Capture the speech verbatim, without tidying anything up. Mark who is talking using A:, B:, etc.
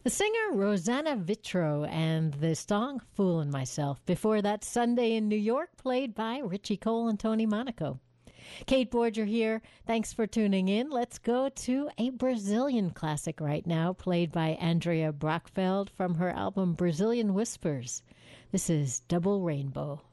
A: The singer Rosanna Vitro and the song Foolin' Myself. Before that, Sunday in New York, played by Richie Cole and Tony Monaco. Kate Borger here. Thanks for tuning in. Let's go to a Brazilian classic right now, played by Andrea Brockfeld from her album Brazilian Whispers. This is Double Rainbow.